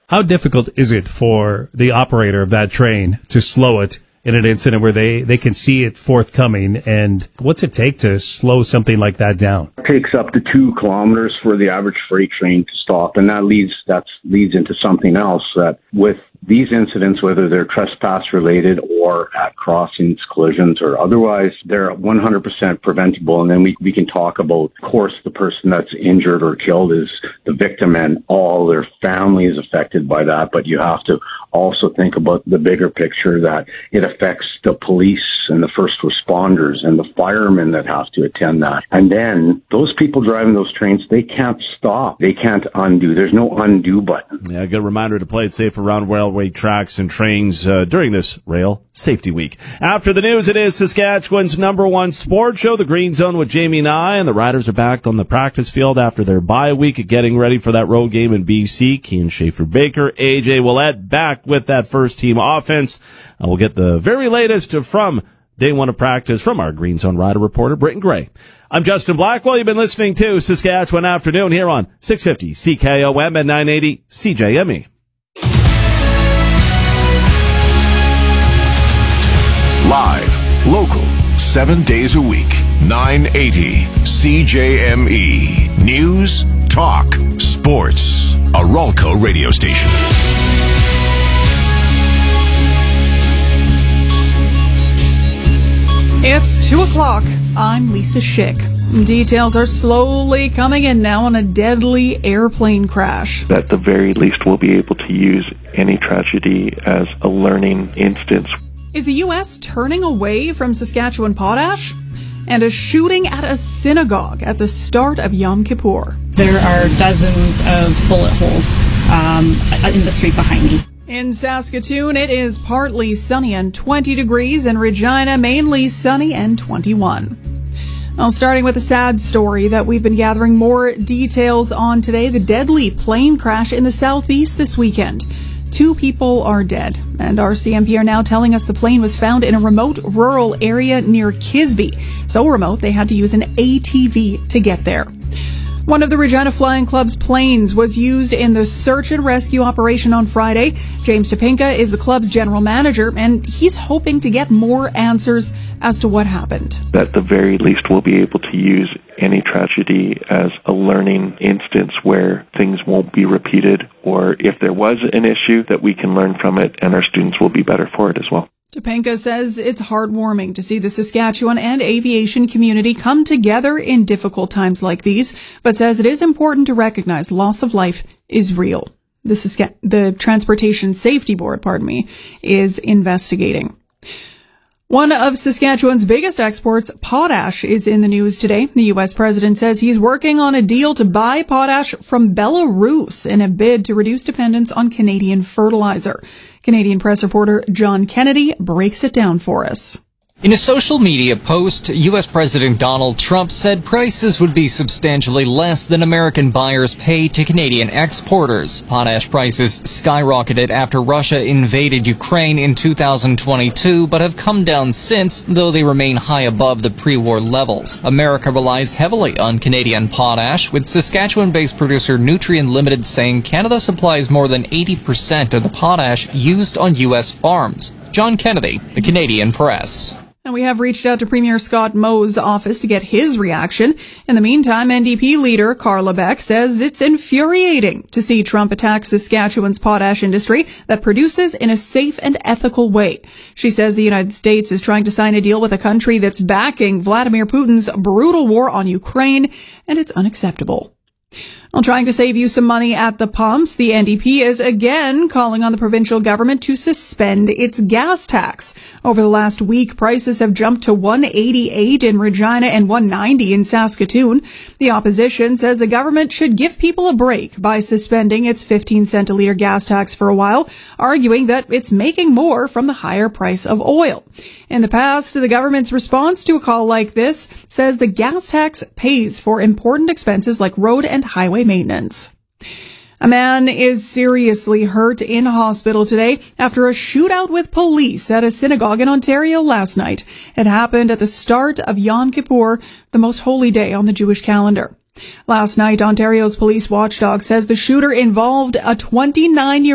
How difficult is it for the operator of that train to slow it in an incident where they can see it forthcoming? And what's it take to slow something like that down? It takes up to 2 kilometers for the average freight train to stop. And that leads into something else, that with these incidents, whether they're trespass related or at crossings, collisions, or otherwise, they're 100% preventable. And then we can talk about, of course, the person that's injured or killed is the victim and all their family is affected by that. But you have to also think about the bigger picture, that it affects the police and the first responders and the firemen that have to attend that. And then those people driving those trains, they can't stop. They can't undo. There's no undo button. Yeah, a good reminder to play it safe around railway tracks and trains during this Rail Safety Week. After the news, it is Saskatchewan's #1 sports show, The Green Zone with Jamie Nye, and the Riders are back on the practice field after their bye week, getting ready for that road game in BC. Kean Schaefer-Baker, AJ Ouellette back with that first team offense. And we'll get the very latest from day one of practice from our Green Zone Rider reporter, Britton Gray. I'm Justin Blackwell. You've been listening to Saskatchewan Afternoon here on 650 CKOM and 980 CJME. Live, local, 7 days a week, 980 CJME. News, talk, sports. A Ralco radio station. It's 2 o'clock. I'm Lisa Schick. Details are slowly coming in now on a deadly airplane crash. At the very least, we'll be able to use any tragedy as a learning instance. Is the U.S. turning away from Saskatchewan potash? And a shooting at a synagogue at the start of Yom Kippur. There are dozens of bullet holes in the street behind me. In Saskatoon, it is partly sunny and 20 degrees. In Regina, mainly sunny and 21. Well, starting with a sad story that we've been gathering more details on today, the deadly plane crash in the southeast this weekend. 2 people are dead, and RCMP are now telling us the plane was found in a remote rural area near Kisby. So remote, they had to use an ATV to get there. One of the Regina Flying Club's planes was used in the search and rescue operation on Friday. James Topinka is the club's general manager, and he's hoping to get more answers as to what happened. At the very least, we'll be able to use any tragedy as a learning instance where things won't be repeated, or if there was an issue, that we can learn from it and our students will be better for it as well. Topinka says it's heartwarming to see the Saskatchewan and aviation community come together in difficult times like these, but says it is important to recognize loss of life is real. The Transportation Safety Board, is investigating. One of Saskatchewan's biggest exports, potash, is in the news today. The U.S. president says he's working on a deal to buy potash from Belarus in a bid to reduce dependence on Canadian fertilizer. Canadian press reporter John Kennedy breaks it down for us. In a social media post, U.S. President Donald Trump said prices would be substantially less than American buyers pay to Canadian exporters. Potash prices skyrocketed after Russia invaded Ukraine in 2022, but have come down since, though they remain high above the pre-war levels. America relies heavily on Canadian potash, with Saskatchewan-based producer Nutrien Limited saying Canada supplies more than 80% of the potash used on U.S. farms. John Kennedy, the Canadian Press. And we have reached out to Premier Scott Moe's office to get his reaction. In the meantime, NDP leader Carla Beck says it's infuriating to see Trump attack Saskatchewan's potash industry that produces in a safe and ethical way. She says the United States is trying to sign a deal with a country that's backing Vladimir Putin's brutal war on Ukraine, and it's unacceptable. While trying to save you some money at the pumps, the NDP is again calling on the provincial government to suspend its gas tax. Over the last week, prices have jumped to $1.88 in Regina and $1.90 in Saskatoon. The opposition says the government should give people a break by suspending its 15-cent a litre gas tax for a while, arguing that it's making more from the higher price of oil. In the past, the government's response to a call like this says the gas tax pays for important expenses like road and highway maintenance. A man is seriously hurt in hospital today after a shootout with police at a synagogue in Ontario last night. It happened at the start of Yom Kippur, the most holy day on the Jewish calendar. Last night, Ontario's police watchdog says the shooter involved a 29-year-old